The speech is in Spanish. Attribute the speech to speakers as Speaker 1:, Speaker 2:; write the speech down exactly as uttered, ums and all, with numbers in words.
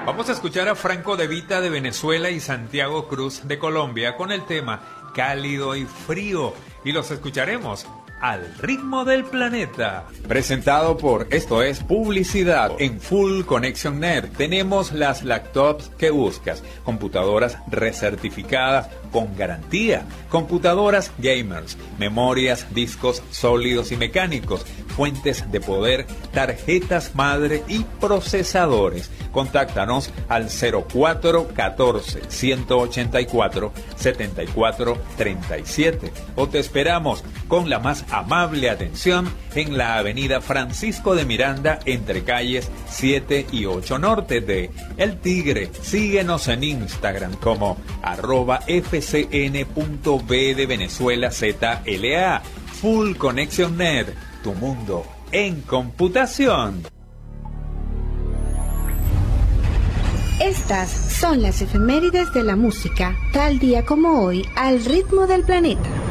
Speaker 1: Vamos a escuchar a Franco De Vita de Venezuela y Santiago Cruz de Colombia con el tema Cálido y Frío, y los escucharemos al ritmo del planeta. Presentado por Esto es Publicidad en Full Connection Net. Tenemos las laptops que buscas, computadoras recertificadas con garantía, computadoras gamers, memorias, discos sólidos y mecánicos, fuentes de poder, tarjetas madre y procesadores. Contáctanos al cero cuatro catorce, ciento ochenta y cuatro, setenta y cuatro treinta y siete o te esperamos con la más amable atención en la avenida Francisco de Miranda entre calles siete y ocho norte de El Tigre. Síguenos en Instagram como arroba fcn.b de Venezuela Z L A. Full Connection Net, tu mundo en computación.
Speaker 2: Estas son las efemérides de la música, tal día como hoy, al ritmo del planeta.